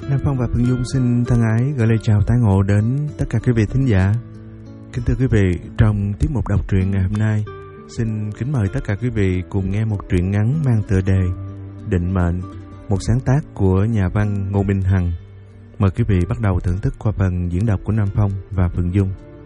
Nam Phong và Phương Dung xin thân ái gửi lời chào tái ngộ đến tất cả quý vị thính giả. Kính thưa quý vị, trong tiết mục đọc truyện ngày hôm nay, xin kính mời tất cả quý vị cùng nghe một truyện ngắn mang tựa đề Định Mệnh, một sáng tác của nhà văn Ngô Minh Hằng. Mời quý vị bắt đầu thưởng thức qua phần diễn đọc của Nam Phong và Phương Dung.